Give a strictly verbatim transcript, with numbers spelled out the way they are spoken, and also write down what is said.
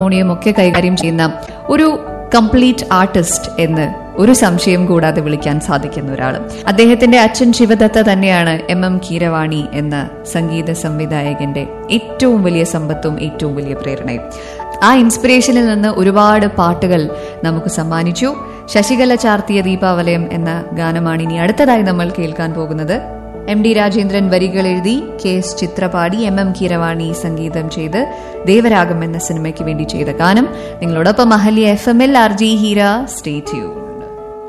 Harmonium ഒക്കെ കൈകാര്യം ചെയ്യുന്ന ഒരു കംപ്ലീറ്റ് ആർട്ടിസ്റ്റ് എന്ന് ഒരു സംശയം കൂടാതെ വിളിക്കാൻ സാധിക്കുന്ന ഒരാൾ. അദ്ദേഹത്തിന്റെ അച്ഛൻ ശിവദത്ത തന്നെയാണ് എം എം കീരവാണി എന്ന സംഗീത സംവിധായകന്റെ ഏറ്റവും വലിയ സമ്പത്തും ഏറ്റവും വലിയ പ്രേരണയും. ആ ഇൻസ്പിറേഷനിൽ നിന്ന് ഒരുപാട് പാട്ടുകൾ നമുക്ക് സമ്മാനിച്ചു. ശശികല ചാർത്തിയ ദീപാവലയം എന്ന ഗാനമാണ് ഇനി അടുത്തതായി നമ്മൾ കേൾക്കാൻ പോകുന്നത്. എം ഡി രാജേന്ദ്രൻ വരികൾ എഴുതി, K S ചിത്രപാടി, M M Keeravani സംഗീതം ചെയ്ത് ദേവരാഗം എന്ന സിനിമയ്ക്ക് വേണ്ടി ചെയ്ത ഗാനം. നിങ്ങളോടൊപ്പം അഹല്യ എഫ് എമ്മിൽ R G Heera. Stay tuned.